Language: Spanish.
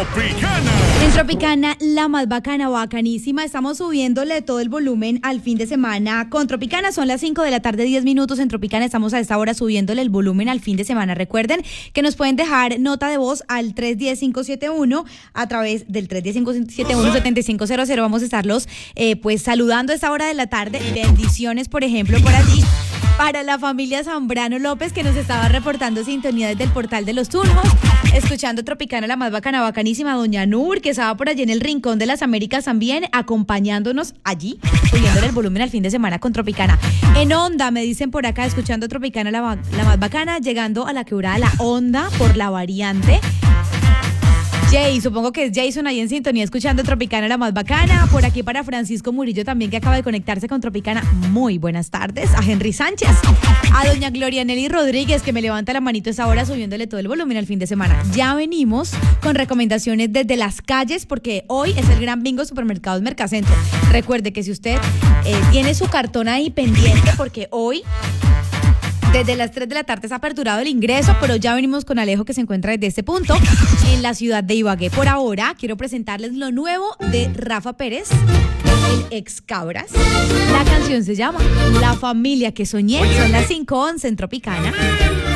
Tropicana. En Tropicana, la más bacana, bacanísima. Estamos subiéndole todo el volumen al fin de semana con Tropicana. Son las 5 de la tarde, 10 minutos. En Tropicana estamos a esta hora subiéndole el volumen al fin de semana. Recuerden que nos pueden dejar nota de voz al 310-571 a través del 310-571-7500. Vamos a estarlos pues saludando a esta hora de la tarde. Bendiciones, por ejemplo, por allí. Para la familia Zambrano López, que nos estaba reportando sintonía desde el Portal de los Tulmos, escuchando Tropicana, la más bacana, bacanísima, doña Nur, que estaba por allí en el Rincón de las Américas también, acompañándonos allí, subiéndole el volumen al fin de semana con Tropicana. En Onda, me dicen por acá, escuchando Tropicana, la más bacana, llegando a la quebrada La Onda por la variante. Jay, supongo que es Jason ahí en sintonía escuchando Tropicana, la más bacana. Por aquí para Francisco Murillo también, que acaba de conectarse con Tropicana. Muy buenas tardes. A Henry Sánchez, a doña Gloria Nelly Rodríguez, que me levanta la manito a esa hora subiéndole todo el volumen al fin de semana. Ya venimos con recomendaciones desde las calles, porque hoy es el gran bingo Supermercados Mercacentro. Recuerde que si usted tiene su cartón ahí pendiente, porque hoy desde las 3 de la tarde está aperturado el ingreso, pero ya venimos con Alejo, que se encuentra desde este punto en la ciudad de Ibagué. Por ahora, quiero presentarles lo nuevo de Rafa Pérez, el ex Cabras. La canción se llama La Familia que Soñé. Son las 5:11 en Tropicana.